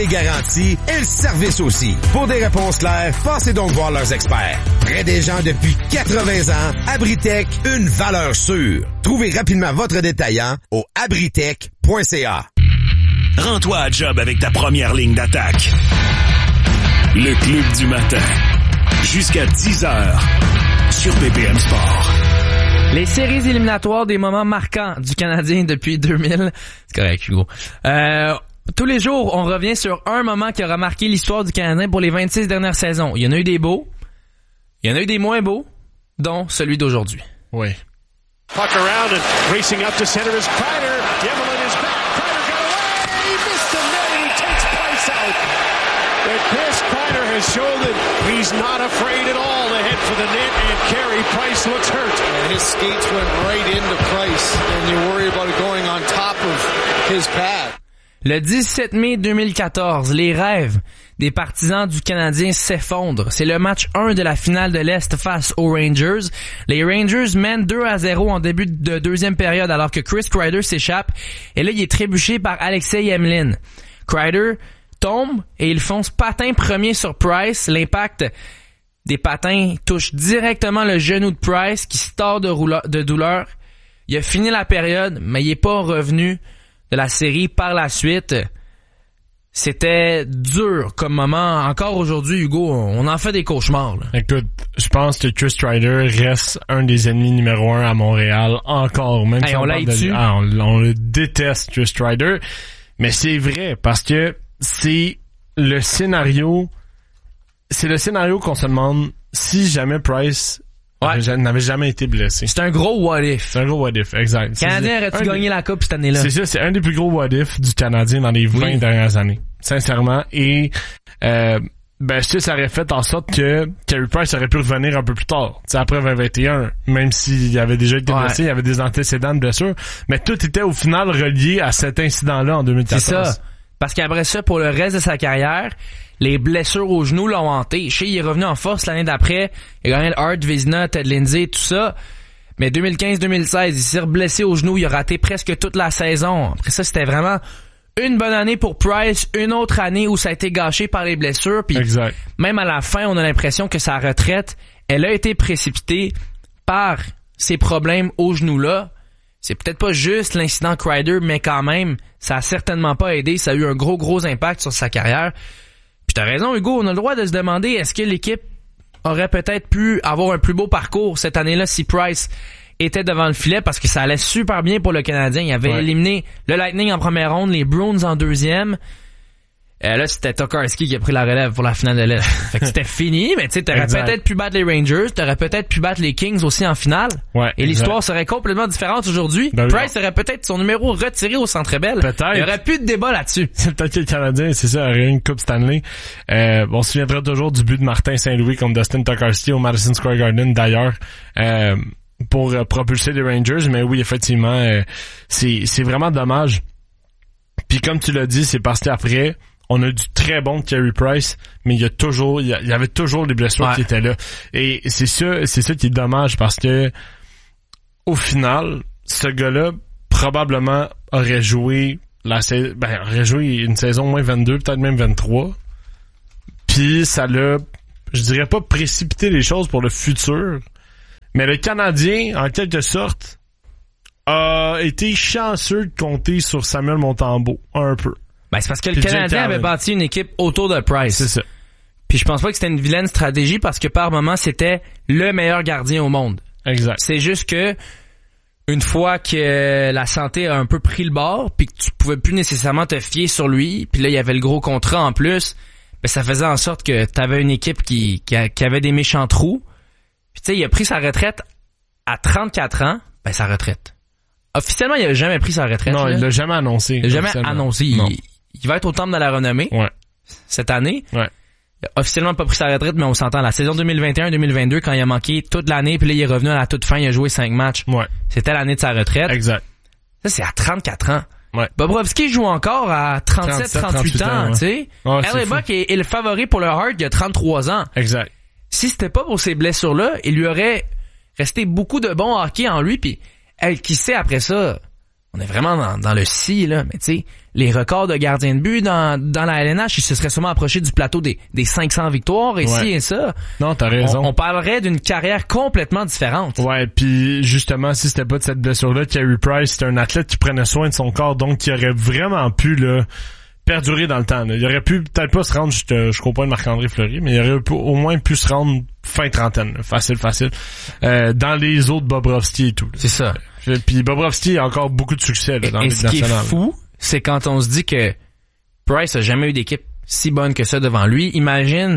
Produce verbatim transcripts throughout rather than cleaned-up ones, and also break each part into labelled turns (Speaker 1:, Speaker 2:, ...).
Speaker 1: Les garanties et le service aussi. Pour des réponses claires, passez donc voir leurs experts. Près des gens depuis quatre-vingts ans, Abritech, une valeur sûre. Trouvez rapidement votre détaillant au abritech point c a.
Speaker 2: Rends-toi à job avec ta première ligne d'attaque. Le Club du matin. Jusqu'à dix heures sur B P M Sport.
Speaker 3: Les séries éliminatoires des moments marquants du Canadien depuis deux mille. C'est correct, Hugo. Euh... Tous les jours, on revient sur un moment qui aura marqué l'histoire du Canadien pour les vingt-six dernières saisons. Il y en a eu des beaux, il y en a eu des moins beaux, dont celui d'aujourd'hui.
Speaker 4: Oui.
Speaker 5: Puck around and racing up to center is Kreider. Yemmerlin is back. Kreider got away. He missed the net and he takes Price out. But Chris Kreider has shown that he's not afraid at all to head for the net, and Carey Price looks hurt.
Speaker 6: And his skates went right into Price, and you worry about it going on top of his pad.
Speaker 3: Le dix-sept mai deux mille quatorze, les rêves des partisans du Canadien s'effondrent. C'est le match un de la finale de l'Est face aux Rangers. Les Rangers mènent deux à zéro en début de deuxième période alors que Chris Kreider s'échappe. Et là, il est trébuché par Alexei Yemlin. Kreider tombe et il fonce patin premier sur Price. L'impact des patins touche directement le genou de Price qui se tord de, roula- de douleur. Il a fini la période, mais il est pas revenu de la série par la suite. C'était dur comme moment. Encore aujourd'hui, Hugo, on en fait des cauchemars. Là.
Speaker 4: Écoute, je pense que Chris Kreider reste un des ennemis numéro un à Montréal encore. Même
Speaker 3: hey,
Speaker 4: si on,
Speaker 3: on
Speaker 4: parle de...
Speaker 3: dessus.
Speaker 4: ah, on, on le déteste, Chris Kreider. Mais c'est vrai, parce que c'est le scénario... C'est le scénario qu'on se demande si jamais Price... Ouais. n'avait jamais été blessé.
Speaker 3: C'est un gros what if.
Speaker 4: C'est un gros what if, exact.
Speaker 3: Le Canadien aurait-tu gagné des... la Coupe cette année-là?
Speaker 4: C'est ça, c'est un des plus gros what if du Canadien dans les vingt oui. dernières années. Sincèrement. Et, euh, ben, je sais, ça aurait fait en sorte que Carey Price aurait pu revenir un peu plus tard. Tu sais, après vingt vingt et un. Même s'il avait déjà été
Speaker 3: ouais.
Speaker 4: blessé, il y avait des antécédents de blessure. Mais tout était au final relié à cet incident-là en deux mille quatorze.
Speaker 3: C'est ça. Parce qu'après ça, pour le reste de sa carrière, les blessures aux genoux l'ont hanté. Je sais, il est revenu en force l'année d'après. Il a gagné le Hart, Vézina, Ted Lindsay, tout ça. Mais deux mille quinze deux mille seize, il s'est blessé aux genoux. Il a raté presque toute la saison. Après ça, c'était vraiment une bonne année pour Price. Une autre année où ça a été gâché par les blessures. Puis
Speaker 4: exact.
Speaker 3: Même à la fin, on a l'impression que sa retraite, elle a été précipitée par ces problèmes aux genoux-là. C'est peut-être pas juste l'incident Kreider, mais quand même, ça a certainement pas aidé. Ça a eu un gros, gros impact sur sa carrière. Puis t'as raison, Hugo, on a le droit de se demander est-ce que l'équipe aurait peut-être pu avoir un plus beau parcours cette année-là si Price était devant le filet, parce que ça allait super bien pour le Canadien. Il avait ouais. éliminé le Lightning en première ronde, les Bruins en deuxième. Euh, là, c'était Tokarski qui a pris la relève pour la finale de l'Est. Fait que c'était fini, mais tu sais, t'aurais exact. peut-être pu battre les Rangers, t'aurais peut-être pu battre les Kings aussi en finale.
Speaker 4: Ouais,
Speaker 3: et l'histoire exact. serait complètement différente aujourd'hui. Ben Price oui. aurait peut-être son numéro retiré au Centre Bell.
Speaker 4: Peut-être.
Speaker 3: Il y aurait plus de débat là-dessus.
Speaker 4: C'est peut-être que le Canadien, c'est ça, aurait eu une Coupe Stanley. Euh, on se souviendra toujours du but de Martin Saint-Louis contre Dustin Tokarski au Madison Square Garden, d'ailleurs. Euh, pour euh, propulser les Rangers, mais oui, effectivement, euh, c'est c'est vraiment dommage. Puis comme tu l'as dit, c'est parce qu'après, on a du très bon de Carey Price, mais il y a toujours, il y, a, il y avait toujours des blessures ouais. qui étaient là. Et c'est ça, c'est ça qui est dommage, parce que au final, ce gars-là probablement aurait joué la saison, ben aurait joué une saison moins vingt-deux, peut-être même vingt-trois. Puis ça l'a, je dirais pas précipité les choses pour le futur. Mais le Canadien, en quelque sorte, a été chanceux de compter sur Samuel Montembeault, un peu.
Speaker 3: Ben, c'est parce que le Puis Canadien avait bâti une équipe autour de Price.
Speaker 4: C'est ça.
Speaker 3: Puis je pense pas que c'était une vilaine stratégie, parce que par moment, c'était le meilleur gardien au monde.
Speaker 4: Exact.
Speaker 3: C'est juste que, une fois que la santé a un peu pris le bord, puis que tu pouvais plus nécessairement te fier sur lui, puis là, il y avait le gros contrat en plus, ben, ça faisait en sorte que t'avais une équipe qui, qui, a, qui avait des méchants trous. Puis tu sais, il a pris sa retraite à trente-quatre ans, ben sa retraite. Officiellement, il a jamais pris sa retraite.
Speaker 4: Non,
Speaker 3: là.
Speaker 4: il l'a jamais annoncé.
Speaker 3: Il l'a jamais annoncé. Il, il va être au Temple de la Renommée
Speaker 4: ouais.
Speaker 3: cette année.
Speaker 4: Ouais.
Speaker 3: Il a officiellement pas pris sa retraite, mais on s'entend. La saison deux mille vingt et un deux mille vingt-deux, quand il a manqué toute l'année, puis là, il est revenu à la toute fin, il a joué cinq matchs.
Speaker 4: Ouais.
Speaker 3: C'était l'année de sa retraite.
Speaker 4: Exact.
Speaker 3: Ça, c'est à trente-quatre ans.
Speaker 4: Ouais.
Speaker 3: Bobrovski joue encore à trente-sept trente-huit ans, tu sais.
Speaker 4: Ouais,
Speaker 3: L A Buck est, est le favori pour le Hart, il a trente-trois ans.
Speaker 4: Exact.
Speaker 3: Si c'était pas pour ces blessures-là, il lui aurait resté beaucoup de bon hockey en lui, puis elle, qui sait après ça, on est vraiment dans, dans le si, là, mais tu sais, les records de gardiens de but dans, dans la L N H, ils se seraient sûrement approchés du plateau des, des cinq cents victoires, et
Speaker 4: ouais.
Speaker 3: ci et ça.
Speaker 4: Non, t'as raison.
Speaker 3: On, on parlerait d'une carrière complètement différente.
Speaker 4: Ouais, puis justement, si c'était pas de cette blessure-là, Carey Price, c'était un athlète qui prenait soin de son corps, donc qui aurait vraiment pu, là, perdurer dans le temps, là. Il aurait pu peut-être pas se rendre, je, te, je comprends Marc-André Fleury, mais il aurait pu, au moins pu se rendre fin trentaine, là. Facile, facile. Euh, dans les autres Bobrovski et tout. Là.
Speaker 3: C'est ça.
Speaker 4: Puis Bobrovski a encore beaucoup de succès là, dans
Speaker 3: et,
Speaker 4: les
Speaker 3: ce qui est
Speaker 4: nationales.
Speaker 3: fou, c'est quand on se dit que Price a jamais eu d'équipe si bonne que ça devant lui. Imagine,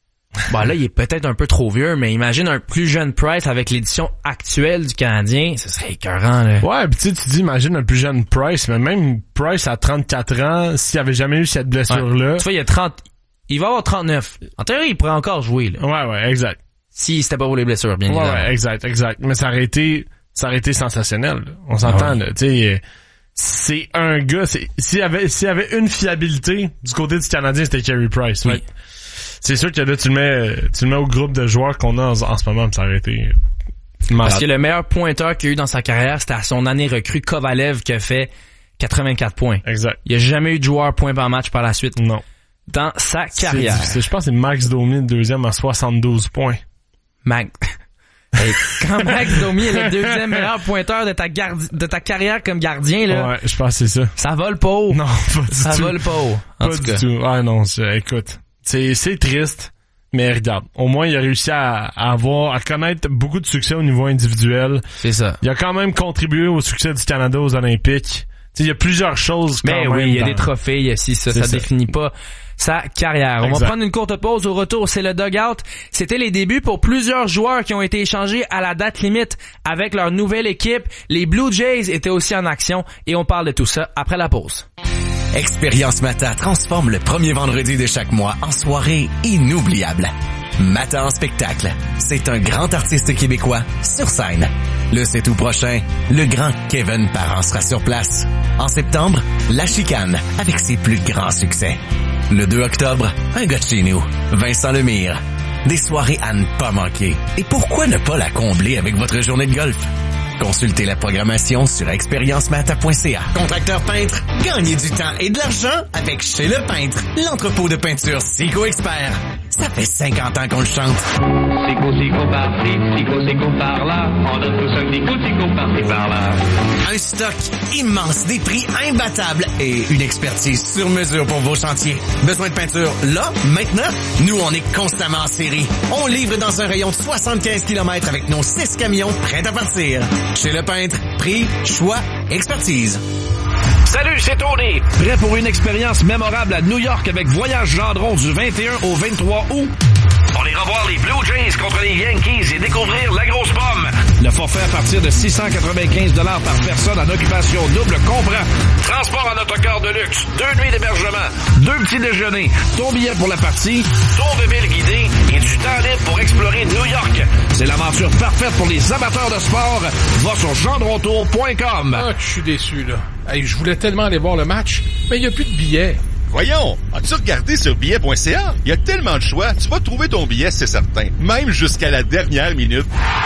Speaker 3: bah là il est peut-être un peu trop vieux, mais imagine un plus jeune Price avec l'édition actuelle du Canadien, ce serait écœurant là.
Speaker 4: Ouais, pis tu sais, tu dis imagine un plus jeune Price, mais même Price à trente-quatre ans, s'il avait jamais eu cette blessure-là.
Speaker 3: Ouais. Tu vois, il y a trente, il va avoir trente-neuf. En théorie, il pourrait encore jouer là.
Speaker 4: Ouais, ouais, exact.
Speaker 3: Si c'était pas pour les blessures, bien
Speaker 4: ouais,
Speaker 3: évidemment.
Speaker 4: Ouais, exact, exact. Mais ça aurait été ça aurait été sensationnel. Là. On s'entend,
Speaker 3: ouais.
Speaker 4: là. Tu sais, c'est un gars. C'est, s'il y avait, s'il y avait une fiabilité du côté du Canadien, c'était Carey Price.
Speaker 3: Oui.
Speaker 4: Ouais. C'est sûr que là, tu le mets, tu le mets au groupe de joueurs qu'on a en, en ce moment, ça aurait été malade.
Speaker 3: Parce que le meilleur pointeur qu'il a eu dans sa carrière, c'était à son année recrue Kovalev qui a fait quatre-vingt-quatre points.
Speaker 4: Exact.
Speaker 3: Il a jamais eu de joueur point par match par la suite.
Speaker 4: Non.
Speaker 3: Dans sa carrière.
Speaker 4: C'est, je pense que c'est Max Domi, le deuxième à soixante-douze points.
Speaker 3: Max. Hey, quand Max Domi est le deuxième meilleur pointeur de ta gardi- de ta carrière comme gardien là.
Speaker 4: Ouais, je pense que c'est ça.
Speaker 3: Ça vole pas haut.
Speaker 4: Non, pas du
Speaker 3: ça
Speaker 4: tout.
Speaker 3: Ça vole pas haut. En
Speaker 4: pas
Speaker 3: tout
Speaker 4: du
Speaker 3: cas.
Speaker 4: tout. Ah non, c'est, écoute, c'est c'est triste, mais regarde, au moins il a réussi à, à avoir à connaître beaucoup de succès au niveau individuel.
Speaker 3: C'est ça.
Speaker 4: Il a quand même contribué au succès du Canada aux Olympiques. Tu sais, il y a plusieurs choses quand
Speaker 3: mais
Speaker 4: même.
Speaker 3: oui, il y a
Speaker 4: dans...
Speaker 3: des trophées, il y a si ça, ça, ça définit pas sa carrière. On
Speaker 4: exact.
Speaker 3: va prendre une courte pause. Au retour, c'est le dugout. C'était les débuts pour plusieurs joueurs qui ont été échangés à la date limite avec leur nouvelle équipe. Les Blue Jays étaient aussi en action et on parle de tout ça après la pause.
Speaker 7: Expérience Mata transforme le premier vendredi de chaque mois en soirée inoubliable. Mata en spectacle, c'est un grand artiste québécois sur scène. Le sept août prochain, le grand Kevin Parent sera sur place. En septembre, La Chicane avec ses plus grands succès. Le deux octobre, un gars de chez nous, Vincent Lemire. Des soirées à ne pas manquer. Et pourquoi ne pas la combler avec votre journée de golf? Consultez la programmation sur expérience mata point c a. Contracteur peintre, gagnez du temps et de l'argent avec Chez Le Peintre, l'entrepôt de peinture Sico Expert. Ça fait cinquante ans qu'on le chante.
Speaker 8: Sico, sico par-ci, sico, sico par-là. On donne tous un sico, sico par-ci, par-là.
Speaker 7: Un stock immense, des prix imbattables et une expertise sur mesure pour vos chantiers. Besoin de peinture là, maintenant? Nous, on est constamment en série. On livre dans un rayon de soixante-quinze kilomètres avec nos six camions prêts à partir. Chez Le Peintre, prix, choix, expertise.
Speaker 9: Salut, c'est Tony. Prêt pour une expérience mémorable à New York avec Voyage Gendron du vingt et un au vingt-trois août? On ira voir les Blue Jays contre les Yankees et découvrir la grosse pomme. Le forfait à partir de six cent quatre-vingt-quinze dollars par personne en occupation double comprend transport en autocar de luxe, deux nuits d'hébergement, deux petits déjeuners, ton billet pour la partie, tour de ville guidé et du temps libre pour explorer New York. C'est l'aventure parfaite pour les amateurs de sport. Va sur gendrontour point com.
Speaker 10: Ah, je suis déçu, là. Hey, je voulais tellement aller voir le match, mais il n'y a plus de billets.
Speaker 11: Voyons, as-tu regardé sur billet point c a? Il y a tellement de choix, tu vas trouver ton billet, c'est certain. Même jusqu'à la dernière minute.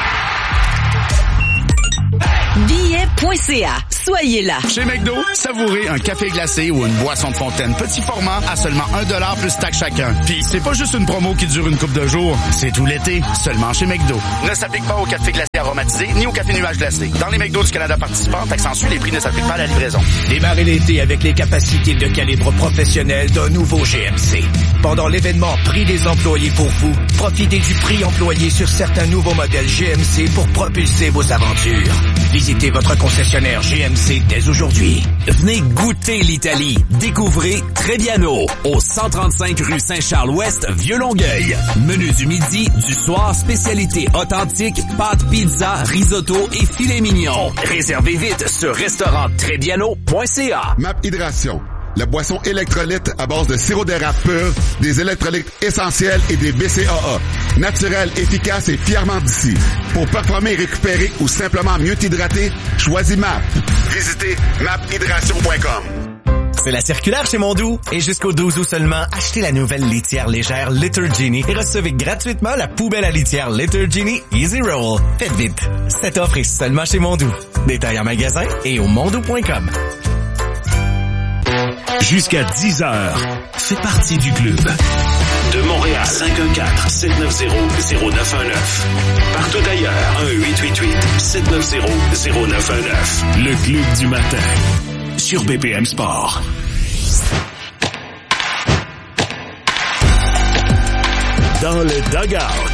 Speaker 12: billet point c a. Soyez là.
Speaker 13: Chez McDo, savourez un café glacé ou une boisson de fontaine petit format à seulement un dollar plus taxe chacun. Puis c'est pas juste une promo qui dure une couple de jours, c'est tout l'été, seulement chez McDo. Ne s'applique pas au café glacé aromatisé ni au café nuage glacé. Dans les McDo du Canada participants, taxe en les prix ne s'appliquent pas à la livraison.
Speaker 14: Démarrez l'été avec les capacités de calibre professionnel d'un nouveau G M C. Pendant l'événement Prix des employés pour vous, profitez du prix employé sur certains nouveaux modèles G M C pour propulser vos aventures. Visitez votre concessionnaire G M C dès aujourd'hui.
Speaker 15: Venez goûter l'Italie. Découvrez Trebbiano au cent trente-cinq rue Saint-Charles-Ouest, Vieux-Longueuil. Menu du midi, du soir, spécialité authentique, pâtes, pizza, risotto et filet mignon. Réservez vite sur restaurant trebbiano point c a.
Speaker 16: Map Hydration, la boisson électrolyte à base de sirop d'érable pur, des électrolytes essentiels et des B C A A. Naturel, efficace et fièrement d'ici. Pour performer et récupérer ou simplement mieux t'hydrater, choisis M A P. Visitez map hydration point com.
Speaker 7: C'est la circulaire chez Mondou. Et jusqu'au douze août seulement, achetez la nouvelle litière légère Litter Genie et recevez gratuitement la poubelle à litière Litter Genie Easy Roll. Faites vite. Cette offre est seulement chez Mondou. Détail en magasin et au mondou point com.
Speaker 2: Jusqu'à dix heures, fais partie du club. De Montréal, cinq un quatre, sept neuf zéro, zéro neuf un neuf. Partout ailleurs, un huit huit huit, sept neuf zéro, zéro neuf un neuf. Le club du matin, sur B P M Sport. Dans le dugout.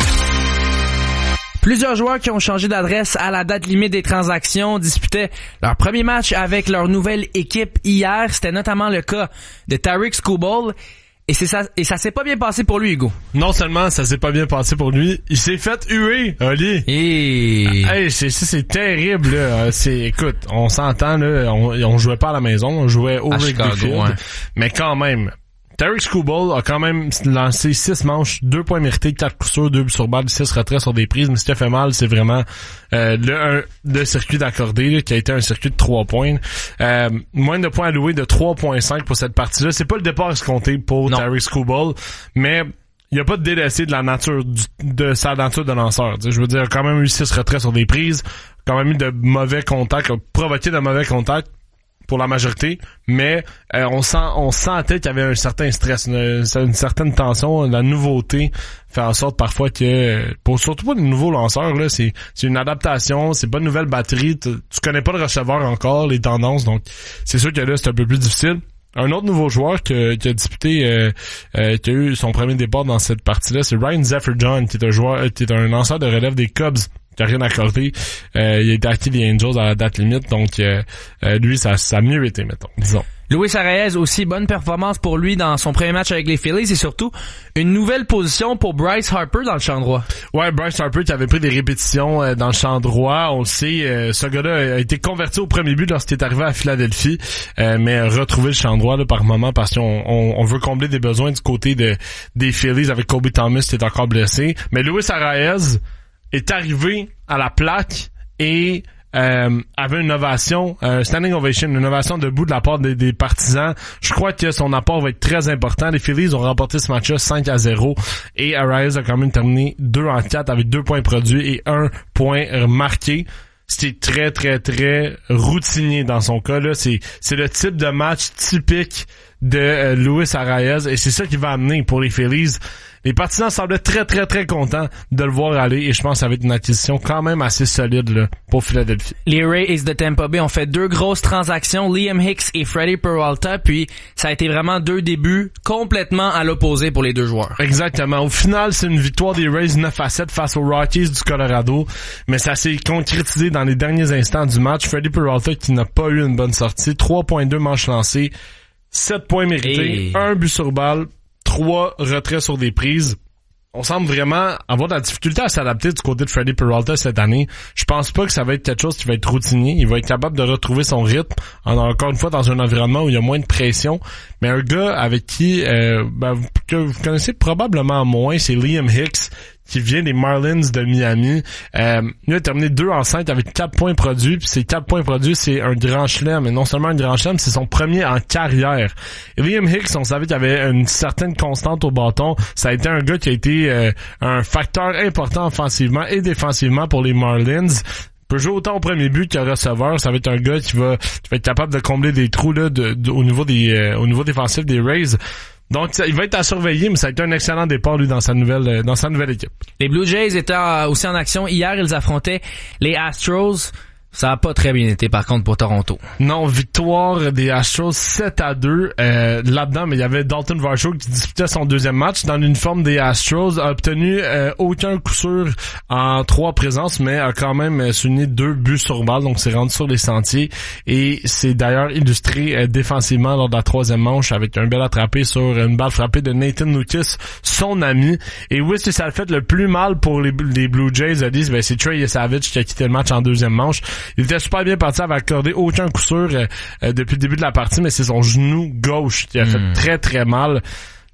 Speaker 3: Plusieurs joueurs qui ont changé d'adresse à la date limite des transactions disputaient leur premier match avec leur nouvelle équipe hier. C'était notamment le cas de Tarik Skubal. Et c'est ça, et ça s'est pas bien passé pour lui, Hugo.
Speaker 4: Non seulement ça s'est pas bien passé pour lui, il s'est fait huer, Oli.
Speaker 3: Et...
Speaker 4: Hey, c'est, c'est, c'est terrible, là. C'est, écoute, on s'entend, là, on, on jouait pas à la maison, on jouait au Wrigley Field. Ouais. Mais quand même, Tarik Skubal a quand même lancé six manches, deux points mérités, quatre coups sûrs, deux buts sur balle, six retraits sur des prises. Mais ce qui a fait mal, c'est vraiment euh, le, un, le circuit d'accordé là, qui a été un circuit de trois points. Euh, moins de points alloués de trois virgule cinq pour cette partie-là. C'est pas le départ escompté pour Tarik Skubal, mais il a pas de délaissé de la nature du, de sa nature de lanceur. T'sais, je veux dire, il a quand même eu six retraits sur des prises, quand même eu de mauvais contacts, a provoqué de mauvais contacts pour la majorité, mais euh, on sent on sentait qu'il y avait un certain stress, une, une certaine tension, la nouveauté fait en sorte parfois que pour surtout pour les nouveaux lanceurs là, c'est c'est une adaptation, c'est pas une nouvelle batterie, tu, tu connais pas le receveur encore, les tendances, donc c'est sûr que là c'est un peu plus difficile. Un autre nouveau joueur que, qui a disputé, euh, euh, qui a eu son premier départ dans cette partie-là, c'est Ryan Zephyr-John, qui est un joueur, qui est un lanceur de relève des Cubs, qui a rien accordé. Euh, il a été acquis les Angels à la date limite, donc euh, euh, lui, ça, ça a mieux été, mettons, disons.
Speaker 3: Luis Arraez aussi, bonne performance pour lui dans son premier match avec les Phillies et surtout une nouvelle position pour Bryce Harper dans le champ droit.
Speaker 4: Ouais, Bryce Harper qui avait pris des répétitions euh, dans le champ droit, on le sait, euh, ce gars-là a été converti au premier but lorsqu'il est arrivé à Philadelphie, euh, mais retrouver le champ droit là, par moment parce qu'on on, on veut combler des besoins du côté de des Phillies avec Kobe Thomas qui est encore blessé. Mais Luis Arraez est arrivé à la plaque et euh, avait une ovation, euh, standing ovation, une ovation debout de la part des, des partisans. Je crois que son apport va être très important. Les Phillies ont remporté ce match-là cinq à zéro et Arraez a quand même terminé deux en quatre avec deux points produits et un point marqué. C'était très, très, très routinier dans son cas. Là. C'est, c'est le type de match typique de euh, Luis Arraez et c'est ça qui va amener pour les Phillies. Les partisans semblaient très, très, très contents de le voir aller et je pense que ça va être une acquisition quand même assez solide là, pour Philadelphie.
Speaker 3: Les Rays de Tampa Bay ont fait deux grosses transactions, Liam Hicks et Freddie Peralta, puis ça a été vraiment deux débuts complètement à l'opposé pour les deux joueurs.
Speaker 4: Exactement. Au final, c'est une victoire des Rays neuf à sept face aux Rockies du Colorado, mais ça s'est concrétisé dans les derniers instants du match. Freddie Peralta qui n'a pas eu une bonne sortie, trois virgule deux manches lancées, sept points mérités, un but sur balle, trois retraits sur des prises. On semble vraiment avoir de la difficulté à s'adapter du côté de Freddie Peralta cette année. Je pense pas que ça va être quelque chose qui va être routinier. Il va être capable de retrouver son rythme, encore une fois, dans un environnement où il y a moins de pression. Mais un gars avec qui, euh, ben, que vous connaissez probablement moins, c'est Liam Hicks, qui vient des Marlins de Miami. Euh, il a terminé deux en cinq avec quatre points produits, puis ces quatre points produits, c'est un grand chelem. Et non seulement un grand chelem, c'est son premier en carrière. Et Liam Hicks, on savait qu'il y avait une certaine constante au bâton. Ça a été un gars qui a été euh, un facteur important offensivement et défensivement pour les Marlins. Il peut jouer autant au premier but qu'au receveur. Ça va être un gars qui va, qui va être capable de combler des trous là, de, de, au niveau des euh, au niveau défensif des Rays. Donc, ça, il va être à surveiller, mais ça a été un excellent départ, lui, dans sa nouvelle, dans sa nouvelle équipe.
Speaker 3: Les Blue Jays étaient aussi en action. Hier, ils affrontaient les Astros. Ça a pas très bien été, par contre, pour Toronto.
Speaker 4: Non, victoire des Astros sept à deux. Euh, là-dedans, mais il y avait Dalton Varsho qui disputait son deuxième match dans l'uniforme des Astros. A obtenu euh, aucun coup sûr en trois présences, mais a quand même souligné deux buts sur balle. Donc, c'est rendu sur les sentiers. Et c'est d'ailleurs illustré euh, défensivement lors de la troisième manche avec un bel attrapé sur une balle frappée de Nathan Lucas, son ami. Et oui, si ça a fait le plus mal pour les, les Blue Jays, Alice, ben, c'est Trey Savage qui a quitté le match en deuxième manche. Il était super bien parti, avait accordé aucun coup sûr euh, euh, depuis le début de la partie, mais c'est son genou gauche qui a fait mm. très très mal.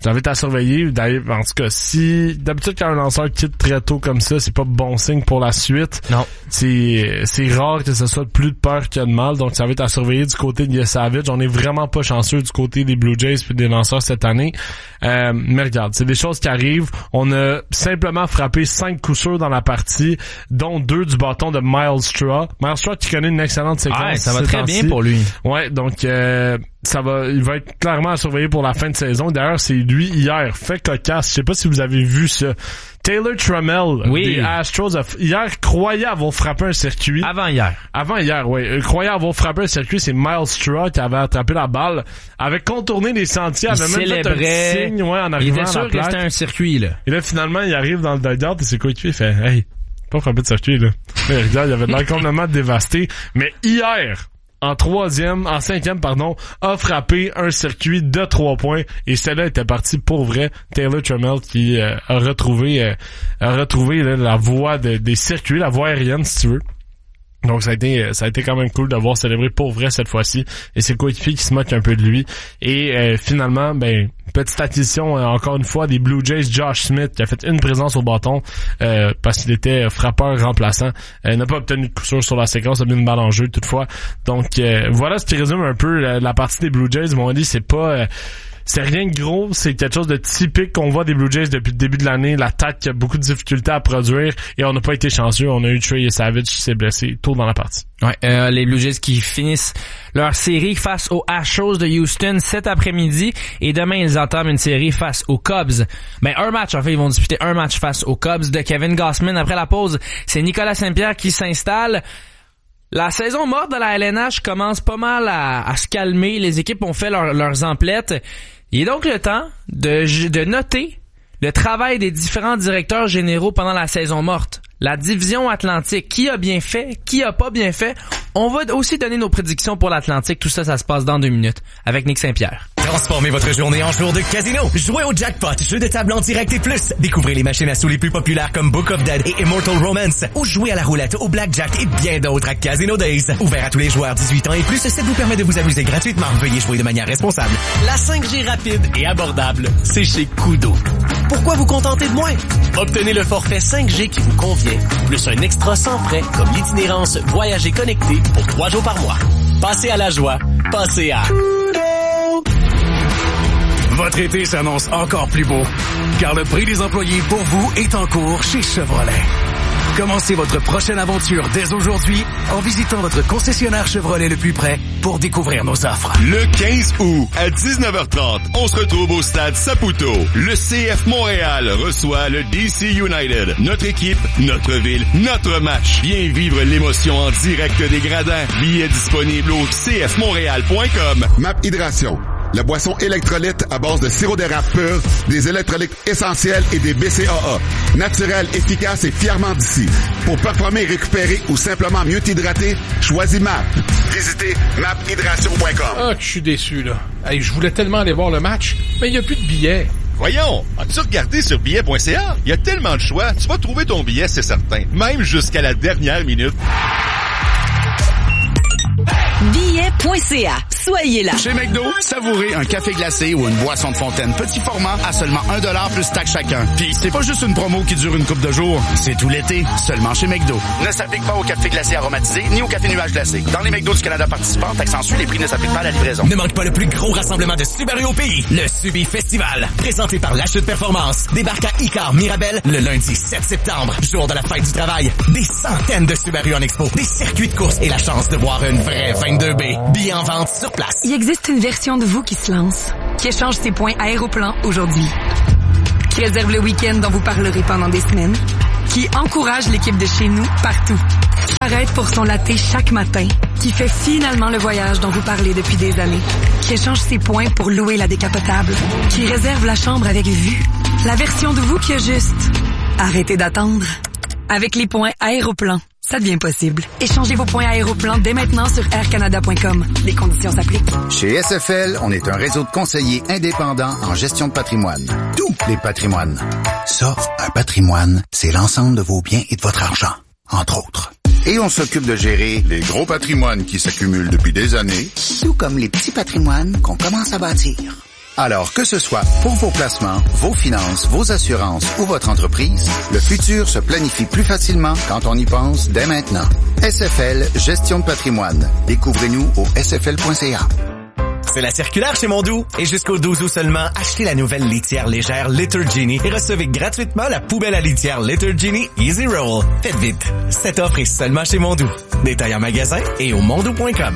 Speaker 4: Ça va être à surveiller. D'ailleurs, en tout cas, si d'habitude quand un lanceur quitte très tôt comme ça, c'est pas bon signe pour la suite.
Speaker 3: Non.
Speaker 4: C'est c'est rare que ce soit plus de peur que de mal. Donc ça va être à surveiller du côté de Savage. On est vraiment pas chanceux du côté des Blue Jays puis des lanceurs cette année. Euh, mais regarde, c'est des choses qui arrivent. On a simplement frappé cinq coups sûrs dans la partie, dont deux du bâton de Miles Straw. Miles Straw qui connaît une excellente séquence.
Speaker 3: Ouais, ça va très bien pour lui.
Speaker 4: Ouais, donc euh, ça va, il va être clairement à surveiller pour la fin de saison. D'ailleurs, c'est lui hier, fait cocasse. Je sais pas si vous avez vu ça. Taylor Trammell
Speaker 3: oui.
Speaker 4: des Astros a, hier croyait avoir frappé un circuit.
Speaker 3: Avant hier.
Speaker 4: Avant hier, oui. Il croyait avoir frappé un circuit. C'est Miles Straw qui avait attrapé la balle, avait contourné les sentiers,
Speaker 3: il
Speaker 4: avait même
Speaker 3: célébrait.
Speaker 4: fait un signe, ouais, en arrivant
Speaker 3: il était sûr
Speaker 4: à la plaque.
Speaker 3: que c'était un circuit, là.
Speaker 4: Et là, finalement, il arrive dans le dugout et c'est quoi qu'il fait? Hey, pas frappé de circuit, là. Mais regarde, il avait l'air complètement dévasté. Mais hier, en troisième, en cinquième, pardon, a frappé un circuit de trois points et celle-là était partie pour vrai. Taylor Trammell qui euh, a retrouvé euh, a retrouvé là, la voie de, des circuits, la voie aérienne si tu veux. Donc ça a été ça a été quand même cool de voir célébrer pour vrai cette fois-ci et c'est coéquipier qui se moque un peu de lui et euh, finalement ben petite acquisition euh, encore une fois des Blue Jays, Josh Smith qui a fait une présence au bâton euh, parce qu'il était frappeur remplaçant, euh, n'a pas obtenu de coup sûr sur la séquence, a mis une balle en jeu toutefois. Donc euh, voilà ce qui résume un peu la, la partie des Blue Jays. M'ont dit c'est pas euh, c'est rien de gros, c'est quelque chose de typique qu'on voit des Blue Jays depuis le début de l'année. L'attaque a beaucoup de difficultés à produire et on n'a pas été chanceux. On a eu Trey Savage qui s'est blessé tôt dans la partie.
Speaker 3: Ouais, euh, les Blue Jays qui finissent leur série face aux Astros de Houston cet après-midi et demain ils entament une série face aux Cubs. Ben un match, en fait, ils vont disputer un match face aux Cubs de Kevin Gausman. Après la pause, c'est Nicolas Saint-Pierre qui s'installe. La saison morte de la L N H commence pas mal à, à se calmer. Les équipes ont fait leur, leurs emplettes. Il est donc le temps de, de noter le travail des différents directeurs généraux pendant la saison morte. La division Atlantique, qui a bien fait, qui a pas bien fait. On va aussi donner nos prédictions pour l'Atlantique. Tout ça, ça se passe dans deux minutes avec Nick Saint-Pierre.
Speaker 7: Transformez votre journée en jour de casino. Jouez au jackpot, jeu de table en direct et plus. Découvrez les machines à sous les plus populaires comme Book of Dead et Immortal Romance. Ou jouez à la roulette, au blackjack et bien d'autres à Casino Days. Ouvert à tous les joueurs dix-huit ans et plus, ça vous permet de vous amuser gratuitement. Veuillez jouer de manière responsable.
Speaker 17: La cinq G rapide et abordable, c'est chez Koodo. Pourquoi vous contenter de moins? Obtenez le forfait cinq G qui vous convient, plus un extra sans frais comme l'itinérance Voyager connecté pour trois jours par mois. Passez à la joie, passez à Koodo.
Speaker 13: Votre été s'annonce encore plus beau, car le prix des employés pour vous est en cours chez Chevrolet. Commencez votre prochaine aventure dès aujourd'hui en visitant votre concessionnaire Chevrolet le plus près pour découvrir nos offres.
Speaker 11: Le quinze août à dix-neuf heures trente, on se retrouve au stade Saputo. Le C F Montréal reçoit le D C United. Notre équipe, notre ville, notre match. Viens vivre l'émotion en direct des gradins. Billets disponibles au c f montréal point com.
Speaker 16: Map Hydration. La boisson électrolyte à base de sirop d'érable pur, des électrolytes essentiels et des B C A A. Naturel, efficace et fièrement d'ici. Pour performer, récupérer ou simplement mieux t'hydrater, choisis M A P. Visitez map hydration point com.
Speaker 10: Ah, que je suis déçu, là. Hey, je voulais tellement aller voir le match, mais il n'y a plus de billets.
Speaker 11: Voyons, as-tu regardé sur billet point c a? Il y a tellement de choix, tu vas trouver ton billet, c'est certain. Même jusqu'à la dernière minute.
Speaker 12: billet point c a. Soyez là.
Speaker 13: Chez McDo, savourez un café glacé ou une boisson de fontaine petit format à seulement un dollar plus taxe chacun. Puis c'est pas juste une promo qui dure une couple de jours, c'est tout l'été, seulement chez McDo. Ne s'applique pas au café glacé aromatisé ni au café nuage glacé. Dans les McDo du Canada participants, taxe en suit, les prix ne s'appliquent pas à la livraison.
Speaker 7: Ne manque pas le plus gros rassemblement de Subaru au pays, le Subi Festival, présenté par La Chute Performance. Débarque à Icar Mirabel le lundi sept septembre, jour de la fête du travail. Des centaines de Subaru en expo, des circuits de course et la chance de voir une vraie vingt-deux B. Billets en vente sur place.
Speaker 18: Il existe une version de vous qui se lance, qui échange ses points Aéroplan aujourd'hui, qui réserve le week-end dont vous parlerez pendant des semaines, qui encourage l'équipe de chez nous partout, qui arrête pour son latte chaque matin, qui fait finalement le voyage dont vous parlez depuis des années, qui échange ses points pour louer la décapotable, qui réserve la chambre avec vue, la version de vous qui a juste arrêtez d'attendre. Avec les points Aéroplan, ça devient possible. Échangez vos points Aéroplan dès maintenant sur air canada point com. Les conditions s'appliquent.
Speaker 19: Chez S F L, on est un réseau de conseillers indépendants en gestion de patrimoine. Tous les patrimoines. Ça, un patrimoine, c'est l'ensemble de vos biens et de votre argent, entre autres. Et on s'occupe de gérer les gros patrimoines qui s'accumulent depuis des années, tout comme les petits patrimoines qu'on commence à bâtir. Alors que ce soit pour vos placements, vos finances, vos assurances ou votre entreprise, le futur se planifie plus facilement quand on y pense dès maintenant. S F L Gestion de patrimoine. Découvrez-nous au s f l point c a.
Speaker 7: C'est la circulaire chez Mondou. Et jusqu'au douze août seulement, achetez la nouvelle litière légère Litter Genie et recevez gratuitement la poubelle à litière Litter Genie Easy Roll. Faites vite. Cette offre est seulement chez Mondou. Détail en magasin et au mondou point com.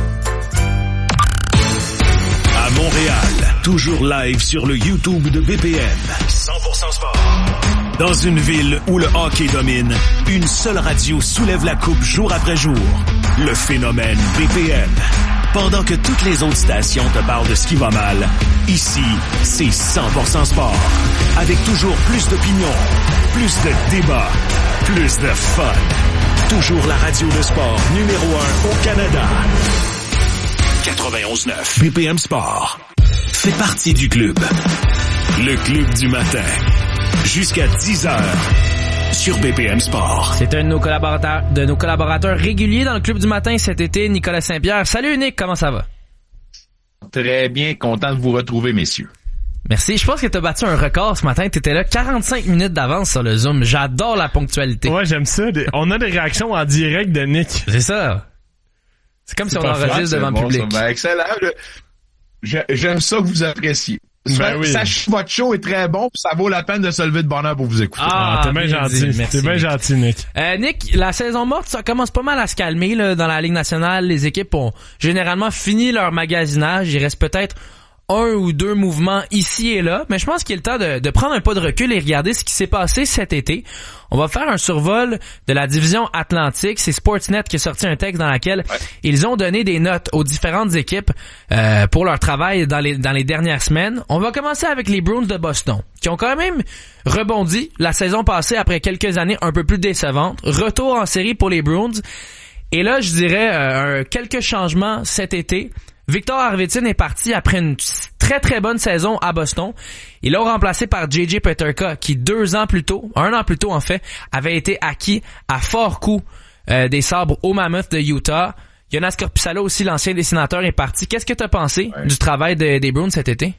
Speaker 2: À Montréal, toujours live sur le YouTube de B P M. cent pour cent sport. Dans une ville où le hockey domine, une seule radio soulève la coupe jour après jour. Le phénomène B P M. Pendant que toutes les autres stations te parlent de ce qui va mal, ici, c'est cent pour cent sport. Avec toujours plus d'opinions, plus de débats, plus de fun. Toujours la radio de sport numéro un au Canada. quatre-vingt-onze neuf B P M Sport. Fait partie du club. Le club du matin. Jusqu'à dix heures. Sur B P M Sport.
Speaker 3: C'est un de nos collaborateurs, de nos collaborateurs réguliers dans le club du matin cet été, Nicolas Saint-Pierre. Salut Nick, comment ça va?
Speaker 20: Très bien, content de vous retrouver, messieurs.
Speaker 3: Merci. Je pense que t'as battu un record ce matin. T'étais là quarante-cinq minutes d'avance sur le Zoom. J'adore la ponctualité.
Speaker 4: Ouais, j'aime ça. On a des réactions en direct de Nick.
Speaker 3: C'est ça. C'est comme c'est si on enregistre devant le bon, public.
Speaker 20: Ben, excellent. J'aime ça que vous appréciez. Ben oui. Sachez que votre show est très bon, puis ça vaut la peine de se lever de bonheur pour vous écouter.
Speaker 4: Ah, ah t'es bien gentil. Dit, t'es bien gentil, Nick.
Speaker 3: Euh, Nick, la saison morte, ça commence pas mal à se calmer là, dans la Ligue nationale. Les équipes ont généralement fini leur magasinage. Il reste peut-être un ou deux mouvements ici et là, mais je pense qu'il est le temps de, de prendre un pas de recul et regarder ce qui s'est passé cet été. On va faire un survol de la division Atlantique. C'est Sportsnet qui a sorti un texte dans lequel ouais. ils ont donné des notes aux différentes équipes euh, pour leur travail dans les dans les dernières semaines. On va commencer avec les Bruins de Boston, qui ont quand même rebondi la saison passée après quelques années un peu plus décevantes. Retour en série pour les Bruins. Et là, je dirais euh, quelques changements cet été. Victor Arvidsson est parti après une très très bonne saison à Boston. Ils l'ont remplacé par J J Peterka, qui deux ans plus tôt, un an plus tôt en fait, avait été acquis à fort coup euh, des Sabres au Mammoth de Utah. Jonas Korpisalo aussi, l'ancien des Sénateurs, est parti. Qu'est-ce que tu as pensé ouais. du travail de, des Bruins cet été?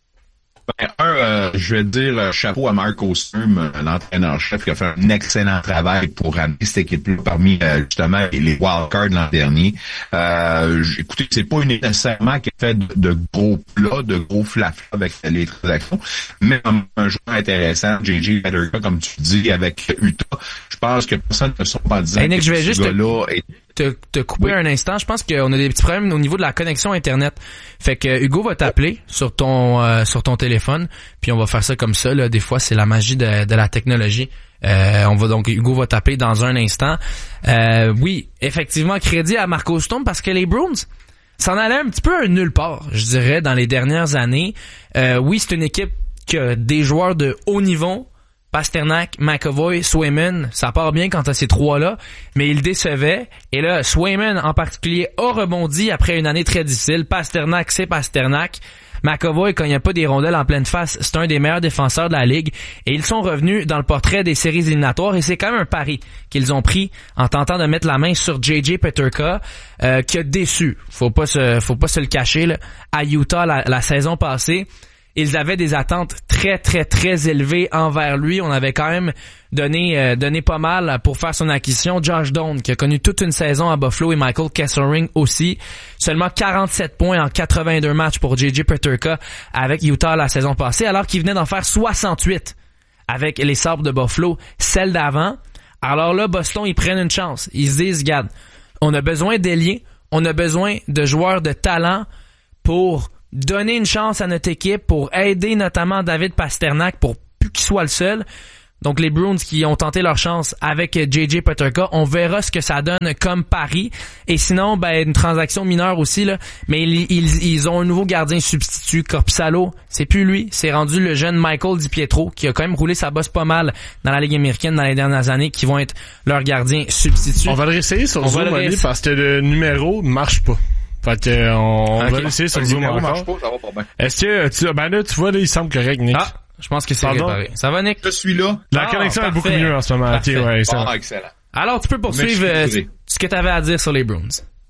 Speaker 20: Ben, un, euh, je vais dire euh, chapeau à Marco Sturm, l'entraîneur-chef, qui a fait un excellent travail pour amener cette équipe-là parmi euh, justement les wildcards l'an dernier. Euh, écoutez, c'est pas une équipe nécessairement qui a fait de, de gros plats, de gros flafla avec les transactions, mais un joueur intéressant, J J Peterka, comme tu dis, avec Utah. Je pense que personne ne se pas disant
Speaker 3: hey Nick,
Speaker 20: que
Speaker 3: je vais
Speaker 20: ce
Speaker 3: juste
Speaker 20: gars-là
Speaker 3: te,
Speaker 20: est...
Speaker 3: te, te couper oui. un instant. Je pense qu'on a des petits problèmes au niveau de la connexion Internet. Fait que Hugo va t'appeler sur ton euh, sur ton téléphone, puis on va faire ça comme ça. Là. Des fois, c'est la magie de, de la technologie. Euh, on va donc Hugo va t'appeler dans un instant. Euh, oui, effectivement, crédit à Marco Sturm parce que les Bruins s'en allaient un petit peu à nulle part, je dirais, dans les dernières années. Euh, oui, c'est une équipe qui a des joueurs de haut niveau. Pasternak, McAvoy, Swayman, ça part bien quand t'as ces trois-là, mais ils décevaient. Et là, Swayman en particulier a rebondi après une année très difficile. Pasternak, c'est Pasternak. McAvoy, quand il n'y a pas des rondelles en pleine face, c'est un des meilleurs défenseurs de la Ligue. Et ils sont revenus dans le portrait des séries éliminatoires et c'est quand même un pari qu'ils ont pris en tentant de mettre la main sur J J Peterka, euh, qui a déçu. Faut pas se, faut pas se le cacher, là. À Utah la, la saison passée. Ils avaient des attentes très, très, très élevées envers lui. On avait quand même donné euh, donné pas mal pour faire son acquisition. Josh Doan, qui a connu toute une saison à Buffalo, et Michael Kesselring aussi. Seulement quarante-sept points en quatre-vingt-deux matchs pour J J Peterka avec Utah la saison passée, alors qu'il venait d'en faire soixante-huit avec les Sabres de Buffalo, celle d'avant. Alors là, Boston, ils prennent une chance. Ils se disent, regarde, on a besoin d'ailiers, on a besoin de joueurs de talent pour donner une chance à notre équipe, pour aider notamment David Pasternak pour plus qu'il soit le seul. Donc les Bruins qui ont tenté leur chance avec J J Peterka, on verra ce que ça donne comme pari. Et sinon, ben une transaction mineure aussi là, mais ils, ils, ils ont un nouveau gardien substitut, Korpisalo. C'est plus lui, c'est rendu le jeune Michael DiPietro qui a quand même roulé sa bosse pas mal dans la Ligue américaine dans les dernières années, qui vont être leur gardien substitut.
Speaker 4: On va le réessayer sur Zoom, Ali, parce que le numéro ne marche pas. Fait que, on, okay. on va laisser sur le Zoom encore. Pas, ça va pas bien. Est-ce que, tu, ben là, tu vois, là, il semble correct, Nick.
Speaker 3: Ah, je pense que c'est réparé. Ça va, Nick?
Speaker 20: Je suis là.
Speaker 4: La ah, connexion parfait. Est beaucoup mieux en ce moment.
Speaker 3: Parfait.
Speaker 4: Okay, ouais, ça
Speaker 20: ah, excellent.
Speaker 3: Alors, tu peux poursuivre euh, ce que tu avais à dire sur les Bruins.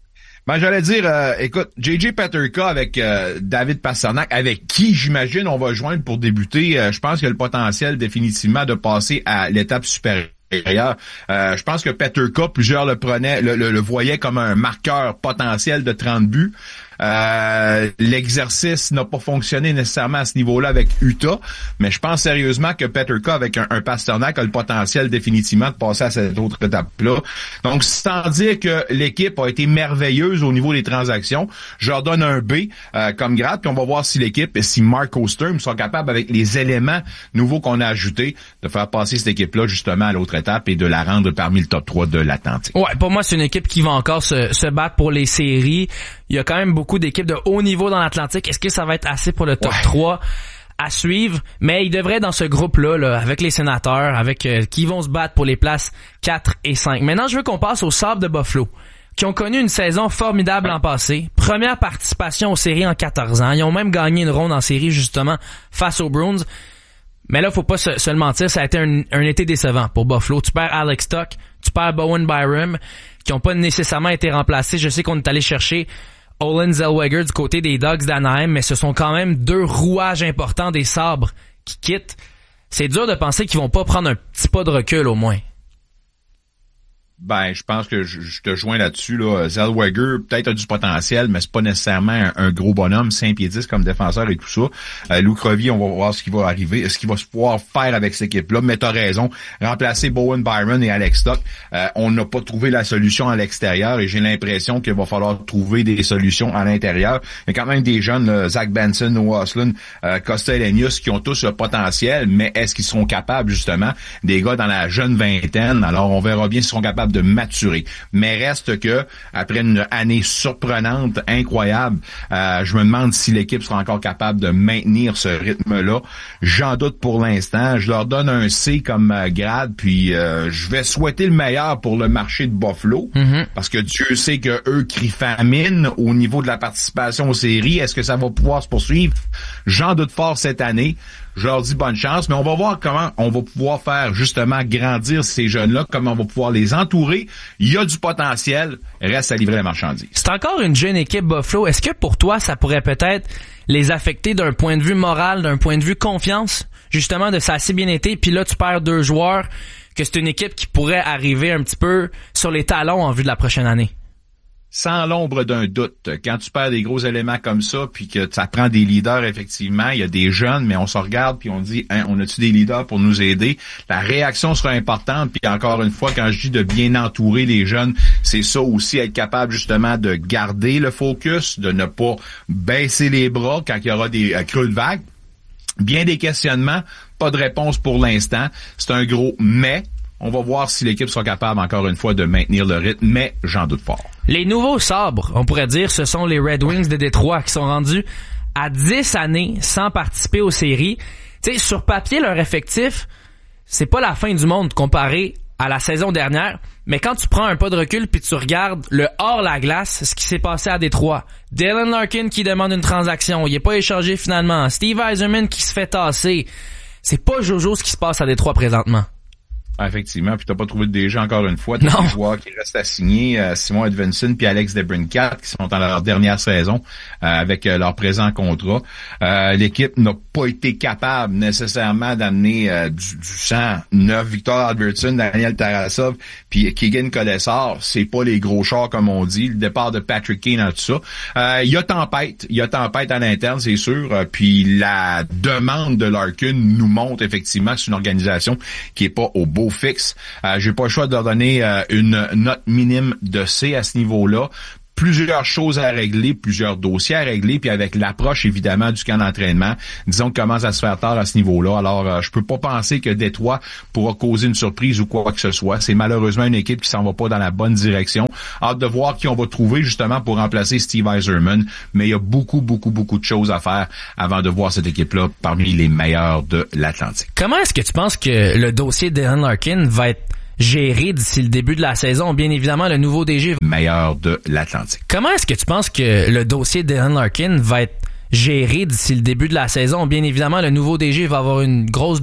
Speaker 20: Ben, j'allais dire, euh, écoute, J J Peterka avec euh, David Pastrnak, avec qui, j'imagine, on va joindre pour débuter. Euh, je pense qu'il y a le potentiel définitivement de passer à l'étape supérieure. Euh, je pense que Peterka, plusieurs le prenaient, le, le, le voyaient comme un marqueur potentiel de trente buts. Euh, l'exercice n'a pas fonctionné nécessairement à ce niveau-là avec Utah, mais je pense sérieusement que Peterka avec un, un Pastrnak a le potentiel définitivement de passer à cette autre étape-là. Donc, sans dire que l'équipe a été merveilleuse au niveau des transactions, je leur donne un B euh, comme grade, puis on va voir si l'équipe, si Marco Sturm sont capables, avec les éléments nouveaux qu'on a ajoutés, de faire passer cette équipe-là justement à l'autre étape et de la rendre parmi le top trois de l'Atlantique.
Speaker 3: Ouais, pour moi, c'est une équipe qui va encore se, se battre pour les séries. Il y a quand même beaucoup d'équipes de haut niveau dans l'Atlantique. Est-ce que ça va être assez pour le top ouais. trois à suivre? Mais ils devraient dans ce groupe-là, là, avec les Sénateurs, avec euh, qui vont se battre pour les places quatre et cinq. Maintenant, je veux qu'on passe aux Sabres de Buffalo, qui ont connu une saison formidable l'an passé. Première participation aux séries en quatorze ans. Ils ont même gagné une ronde en série, justement, face aux Bruins. Mais là, faut pas se, se le mentir, ça a été un, un été décevant pour Buffalo. Tu perds Alex Tuch, tu perds Bowen Byram, qui ont pas nécessairement été remplacés. Je sais qu'on est allé chercher Olen Zellweger du côté des Ducks d'Anaheim, mais ce sont quand même deux rouages importants des Sabres qui quittent. C'est dur de penser qu'ils vont pas prendre un petit pas de recul au moins.
Speaker 20: Ben, je pense que je, je te joins là-dessus, là. Zellweger, peut-être a du potentiel, mais c'est pas nécessairement un, un gros bonhomme, cinq pieds dix comme défenseur et tout ça. Euh, Luc Robbie, on va voir ce qui va arriver, ce qu'il va se pouvoir faire avec cette équipe-là. Mais t'as raison, remplacer Bowen Byron et Alex Tuch, euh, on n'a pas trouvé la solution à l'extérieur et j'ai l'impression qu'il va falloir trouver des solutions à l'intérieur. Il y a quand même des jeunes, là, Zach Benson, Noah Ostlund, euh, Costa Elenius, qui ont tous le potentiel, mais est-ce qu'ils seront capables, justement, des gars dans la jeune vingtaine? Alors, on verra bien s'ils seront capables de maturer. Mais reste que, après une année surprenante, incroyable, euh, je me demande si l'équipe sera encore capable de maintenir ce rythme-là. J'en doute pour l'instant. Je leur donne un C comme euh, grade, puis euh, je vais souhaiter le meilleur pour le marché de Buffalo, mm-hmm. parce que Dieu sait que eux crient famine au niveau de la participation aux séries. Est-ce que ça va pouvoir se poursuivre? J'en doute fort cette année. Je leur dis bonne chance, mais on va voir comment on va pouvoir faire justement grandir ces jeunes-là, comment on va pouvoir les entourer. Il y a du potentiel, reste à livrer la marchandise.
Speaker 3: C'est encore une jeune équipe Buffalo. Est-ce que pour toi, ça pourrait peut-être les affecter d'un point de vue moral, d'un point de vue confiance, justement de ça a assez bien été, puis là tu perds deux joueurs, que c'est une équipe qui pourrait arriver un petit peu sur les talons en vue de la prochaine année?
Speaker 20: Sans l'ombre d'un doute, quand tu perds des gros éléments comme ça, puis que ça prend des leaders, effectivement, il y a des jeunes, mais on se regarde puis on dit, hein, on a-tu des leaders pour nous aider? La réaction sera importante, puis encore une fois, quand je dis de bien entourer les jeunes, c'est ça aussi, être capable justement de garder le focus, de ne pas baisser les bras quand il y aura des euh, creux de vague. Bien des questionnements, pas de réponse pour l'instant. C'est un gros mais. On va voir si l'équipe sera capable, encore une fois, de maintenir le rythme, mais j'en doute fort.
Speaker 3: Les nouveaux sabres, on pourrait dire, ce sont les Red Wings de Détroit qui sont rendus à dix années sans participer aux séries. Tu sais, sur papier, leur effectif, c'est pas la fin du monde comparé à la saison dernière, mais quand tu prends un pas de recul puis tu regardes le hors la glace, ce qui s'est passé à Détroit. Dylan Larkin qui demande une transaction, il est pas échangé finalement. Steve Yzerman qui se fait tasser. C'est pas Jojo ce qui se passe à Détroit présentement.
Speaker 20: Ah, effectivement, puis t'as pas trouvé de D G encore une fois. T'as des joueurs qui restent à signer, euh, Simon Edvinsson puis Alex DeBrincat, qui sont dans leur dernière saison euh, avec euh, leur présent contrat. Euh, l'équipe n'a pas été capable nécessairement d'amener euh, du, du sang. Neuf, Victor Albertson, Daniel Tarasov, puis Keegan Kolesar. C'est pas les gros chars comme on dit. Le départ de Patrick Kane dans tout ça. Euh, il y a tempête, il y a tempête à l'interne, c'est sûr. Euh, puis la demande de Larkin nous montre effectivement que c'est une organisation qui est pas au beau fixe. Euh, j'ai pas le choix de leur donner euh, une note minime de C à ce niveau-là. Plusieurs choses à régler, plusieurs dossiers à régler, puis avec l'approche, évidemment, du camp d'entraînement, disons que commence à se faire tard à ce niveau-là. Alors, euh, je peux pas penser que Détroit pourra causer une surprise ou quoi que ce soit. C'est malheureusement une équipe qui s'en va pas dans la bonne direction. Hâte de voir qui on va trouver, justement, pour remplacer Steve Yzerman. Mais il y a beaucoup, beaucoup, beaucoup de choses à faire avant de voir cette équipe-là parmi les meilleures de l'Atlantique.
Speaker 3: Comment est-ce que tu penses que le dossier d'Aaron Larkin va être géré d'ici le début de la saison? Bien évidemment, le nouveau D G
Speaker 20: meilleur de l'Atlantique.
Speaker 3: Comment est-ce que tu penses que le dossier d'Aaron Larkin va être géré d'ici le début de la saison? Bien évidemment, le nouveau D G va avoir une grosse